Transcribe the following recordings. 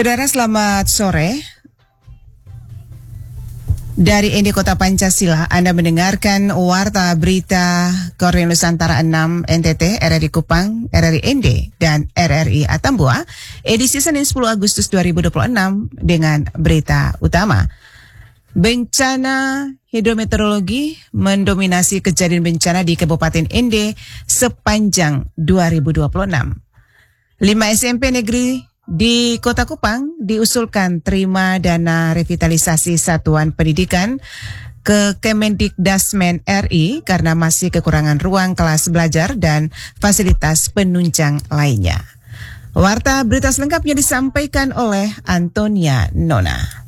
Saudara, selamat sore. Dari ND Kota Pancasila, Anda mendengarkan Warta Berita Korea Nusantara 6 NTT, RRI Kupang, RRI ND, dan RRI Atambua, edisi Senin 10 Agustus 2026 dengan berita utama. Bencana hidrometeorologi mendominasi kejadian bencana di Kabupaten ND sepanjang 2026. 5 SMP negeri di Kota Kupang diusulkan terima dana revitalisasi satuan pendidikan ke Kemendikdasmen RI karena masih kekurangan ruang kelas belajar dan fasilitas penunjang lainnya. Warta berita selengkapnya disampaikan oleh Antonia Nona.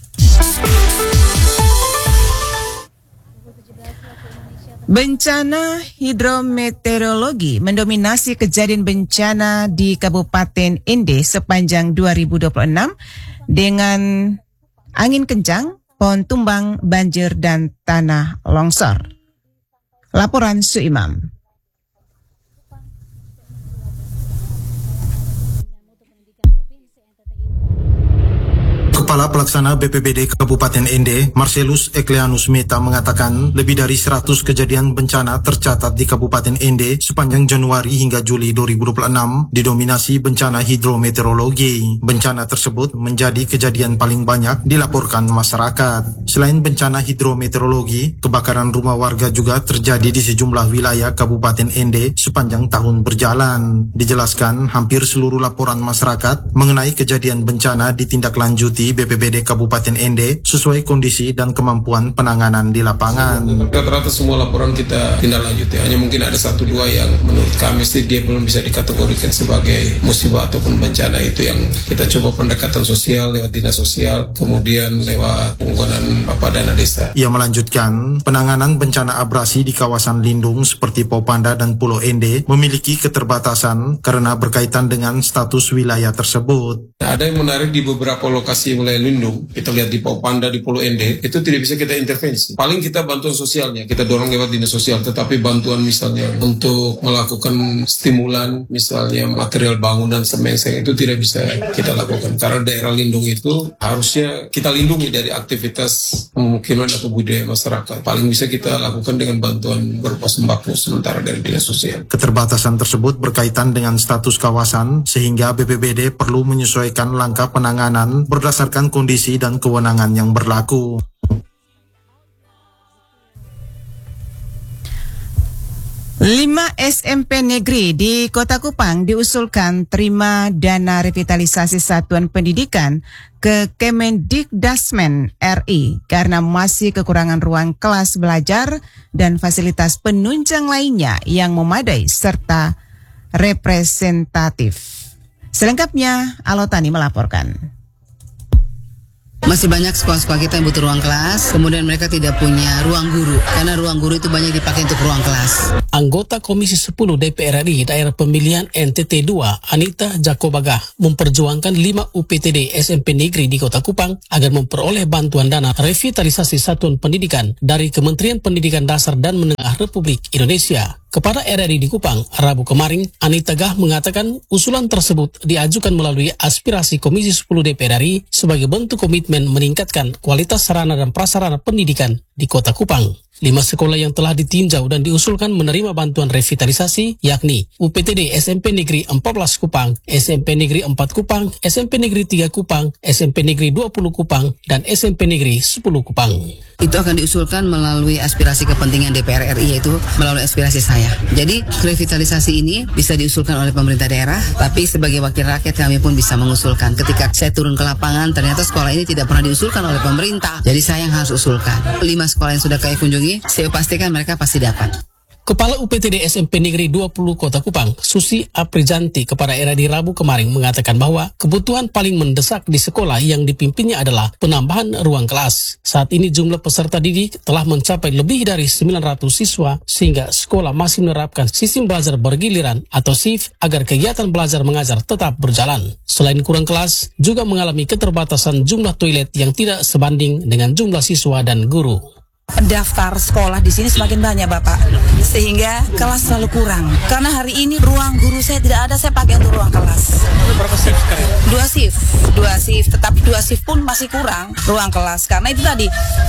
Bencana hidrometeorologi mendominasi kejadian bencana di Kabupaten ND sepanjang 2026 dengan angin kencang, pohon tumbang, banjir, dan tanah longsor. Laporan Suimam. Kepala Pelaksana BPBD Kabupaten ND, Marcelus Ekleanus Meta mengatakan lebih dari 100 kejadian bencana tercatat di Kabupaten ND sepanjang Januari hingga Juli 2026 didominasi bencana hidrometeorologi. Bencana tersebut menjadi kejadian paling banyak dilaporkan masyarakat. Selain bencana hidrometeorologi, kebakaran rumah warga juga terjadi di sejumlah wilayah Kabupaten ND sepanjang tahun berjalan. Dijelaskan hampir seluruh laporan masyarakat mengenai kejadian bencana ditindaklanjuti BPBD Kabupaten ND sesuai kondisi dan kemampuan penanganan di lapangan. Rata-rata semua laporan kita tindak lanjuti. Hanya mungkin ada 1-2 yang menurut kami dia belum bisa dikategorikan sebagai musibah ataupun bencana. Itu yang kita coba pendekatan sosial lewat dinas sosial, kemudian lewat penggunaan dana desa. Ia melanjutkan, penanganan bencana abrasi di kawasan lindung seperti Popanda dan Pulau ND memiliki keterbatasan karena berkaitan dengan status wilayah tersebut. Ada yang menarik di beberapa lokasi wilayah lindung, kita lihat di Popanda, di Pulau ND, itu tidak bisa kita intervensi. Paling kita bantuan sosialnya, kita dorong lewat dinas sosial, tetapi bantuan misalnya untuk melakukan stimulan, misalnya material bangunan, semen-semen, itu tidak bisa kita lakukan. Karena daerah lindung itu harusnya kita lindungi dari aktivitas pemukiman atau budaya masyarakat. Paling bisa kita lakukan dengan bantuan berupa sembako sementara dari dinas sosial. Keterbatasan tersebut berkaitan dengan status kawasan, sehingga BPBD perlu menyesuaikan langkah penanganan berdasarkan kondisi dan kewenangan yang berlaku. Lima SMP negeri di Kota Kupang diusulkan terima dana revitalisasi satuan pendidikan ke Kemendikdasmen RI karena masih kekurangan ruang kelas belajar dan fasilitas penunjang lainnya yang memadai serta representatif. Selengkapnya, Alotani melaporkan. Masih banyak sekolah-sekolah kita yang butuh ruang kelas, kemudian mereka tidak punya ruang guru, karena ruang guru itu banyak dipakai untuk ruang kelas. Anggota Komisi 10 DPR RI Daerah Pemilihan NTT 2, Anita Jakobagah, memperjuangkan 5 UPTD SMP negeri di Kota Kupang agar memperoleh bantuan dana revitalisasi satuan pendidikan dari Kementerian Pendidikan Dasar dan Menengah Republik Indonesia. Kepada RRI di Kupang, Rabu kemarin, Anita Gah mengatakan usulan tersebut diajukan melalui aspirasi Komisi 10 DPR RI sebagai bentuk komitmen meningkatkan kualitas sarana dan prasarana pendidikan di Kota Kupang. 5 sekolah yang telah ditinjau dan diusulkan menerima bantuan revitalisasi yakni UPTD SMP Negeri 14 Kupang, SMP Negeri 4 Kupang, SMP Negeri 3 Kupang, SMP Negeri 20 Kupang, dan SMP Negeri 10 Kupang. Itu akan diusulkan melalui aspirasi kepentingan DPR RI, yaitu melalui aspirasi saya. Jadi revitalisasi ini bisa diusulkan oleh pemerintah daerah, tapi sebagai wakil rakyat kami pun bisa mengusulkan. Ketika saya turun ke lapangan, ternyata sekolah ini tidak pernah diusulkan oleh pemerintah. Jadi saya yang harus usulkan. 5 sekolah yang sudah saya kunjungi, saya pastikan mereka pasti dapat. Kepala UPTD SMP Negeri 20 Kota Kupang, Susi Aprijanti, kepada RRI Rabu kemarin mengatakan bahwa kebutuhan paling mendesak di sekolah yang dipimpinnya adalah penambahan ruang kelas. Saat ini jumlah peserta didik telah mencapai lebih dari 900 siswa sehingga sekolah masih menerapkan sistem belajar bergiliran atau shift agar kegiatan belajar mengajar tetap berjalan. Selain kurang kelas, juga mengalami keterbatasan jumlah toilet yang tidak sebanding dengan jumlah siswa dan guru. Pendaftar sekolah di sini semakin banyak Bapak, sehingga kelas selalu kurang. Karena hari ini ruang guru saya tidak ada, saya pakai untuk ruang kelas. Berapa shift sekarang? 2 shift, tetapi 2 shift pun masih kurang ruang kelas. Karena itu tadi